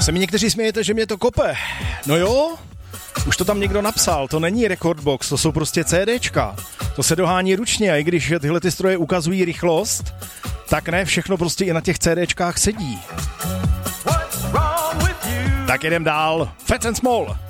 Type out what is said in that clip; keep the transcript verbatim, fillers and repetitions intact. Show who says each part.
Speaker 1: Se mi někteří smějete, že mě to kope. No jo, už to tam někdo napsal, to není Recordbox, to jsou prostě CDčka. To se dohání ručně a i když tyhle ty stroje ukazují rychlost, tak ne všechno prostě i na těch CDčkách sedí. Tak jedem dál. Fats and Small.